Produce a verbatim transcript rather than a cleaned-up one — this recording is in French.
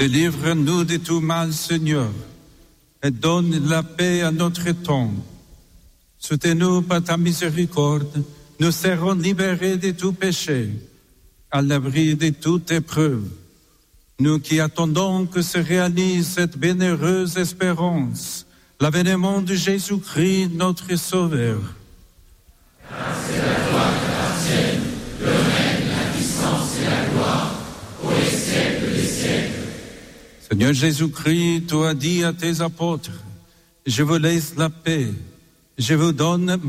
Délivre-nous de tout mal, Seigneur, et donne la paix à notre temps. Soutiens-nous par ta miséricorde, nous serons libérés de tout péché, à l'abri de toute épreuve. Nous qui attendons que se réalise cette bienheureuse espérance, l'avènement de Jésus-Christ, notre Sauveur. Grâce et la gloire t'appartiennent, le règne, la puissance et la gloire, pour les siècles des siècles. Seigneur Jésus-Christ, tu as dit à tes apôtres, je vous laisse la paix, je vous donne